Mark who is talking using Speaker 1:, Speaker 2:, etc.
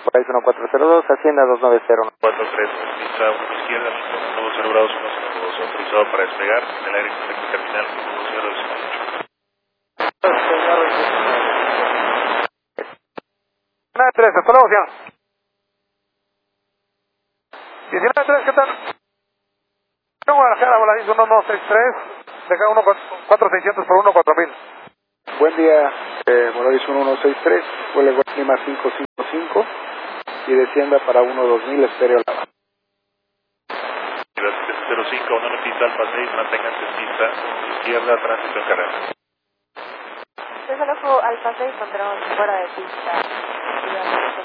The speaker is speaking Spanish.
Speaker 1: País 1402, Hacienda 290.
Speaker 2: 43, pista 1 izquierda, 1 grados 102, autorizado para despegar, en el aire terminal
Speaker 3: 19-3, hasta luego, señor. 19-3, ¿qué tal? Guadalajara, Voladís 1263, deja 4600 por 14000.
Speaker 1: Buen día, Voladís 1163, vuelo Lima 555 y descienda para 12000, estéreo Lava.
Speaker 2: 705, una pista Alfa 6, manténganse en pista izquierda, tránsito en carrera.
Speaker 4: Desde luego Alfa 6, mantenemos fuera de pista.